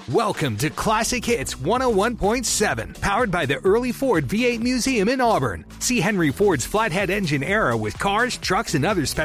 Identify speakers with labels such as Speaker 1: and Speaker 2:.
Speaker 1: Welcome to Classic Hits 101.7, powered by the Early Ford V8 Museum in Auburn. See Henry Ford's flathead engine era with cars, trucks, and other special